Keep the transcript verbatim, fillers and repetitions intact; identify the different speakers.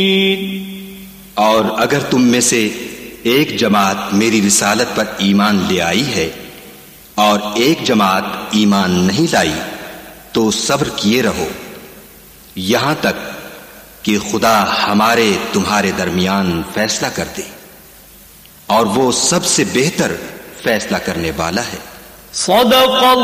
Speaker 1: और अगर तुम में से एक जमात मेरी रिसालत पर ईमान ले आई है और एक जमात ईमान नहीं लाई, तो सब्र किए रहो यहां तक कि खुदा हमारे तुम्हारे दरमियान फैसला कर दे, और वो सबसे बेहतर फैसला करने वाला है।